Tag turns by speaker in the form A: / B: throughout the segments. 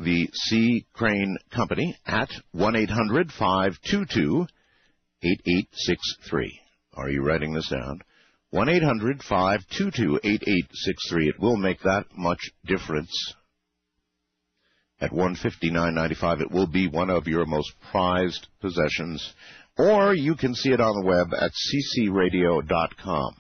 A: the C. Crane Company at 1-800-522-8863. Are you writing this down? 1-800-522-8863. It will make that much difference. At $159.95, it will be one of your most prized possessions. Or you can see it on the web at ccradio.com.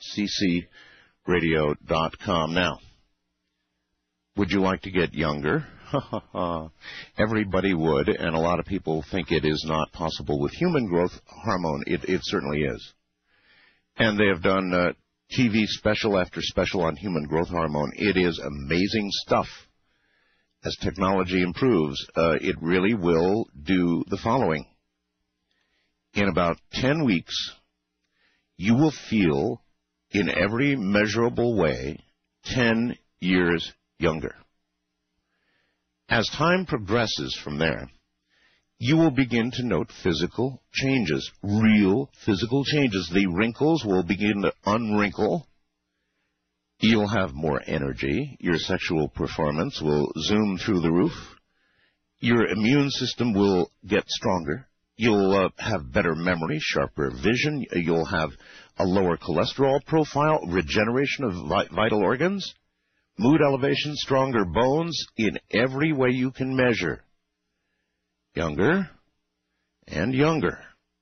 A: ccradio.com. Now, would you like to get younger? Everybody would, and a lot of people think it is not possible with human growth hormone. It certainly is. And they have done TV special after special on human growth hormone. It is amazing stuff. As technology improves, it really will do the following. In about 10 weeks, you will feel, in every measurable way, 10 years younger. As time progresses from there, you will begin to note physical changes, real physical changes. The wrinkles will begin to unwrinkle. You'll have more energy. Your sexual performance will zoom through the roof. Your immune system will get stronger. You'll have better memory, sharper vision. You'll have a lower cholesterol profile, regeneration of vital organs, mood elevation, stronger bones in every way you can measure. Younger and younger.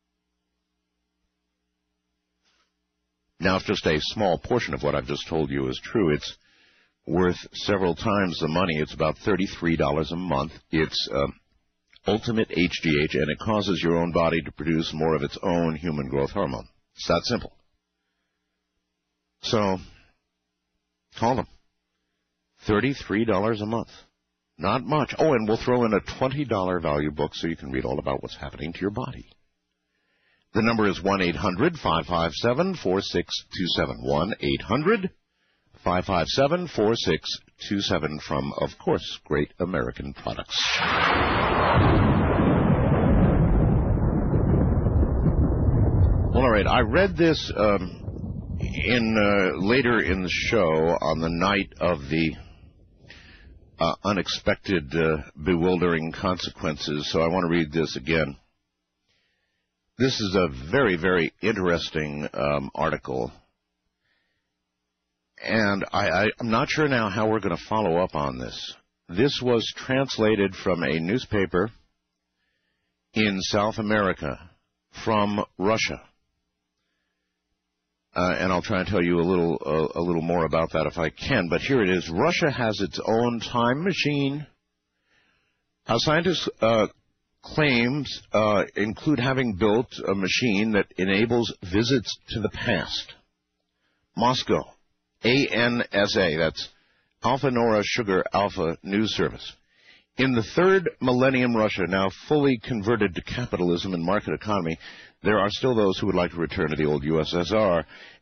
A: Now, if just a small portion of what I've just told you is true, it's worth several times the money. It's about $33 a month. It's Ultimate HGH, and it causes your own body to produce more of its own human growth hormone. It's that simple. So, call them. $33 a month. Not much. Oh, and we'll throw in a $20 value book so you can read all about what's happening to your body. The number is 1-800-557-4627. 1-800-557-4627 from, of course, Great American Products. Well, all right. I read this later in the show on the night of the unexpected, bewildering consequences, so I want to read this again. This is a very, very interesting article, and I'm not sure now how we're going to follow up on this. This was translated from a newspaper in South America from Russia. And I'll try and tell you a little more about that if I can. But here it is. Russia has its own time machine. Scientists' claims include having built a machine that enables visits to the past. Moscow, ANSA, that's Alpha Nora Sugar Alpha News Service. In the third millennium Russia, now fully converted to capitalism and market economy, there are still those who would like to return to the old USSR,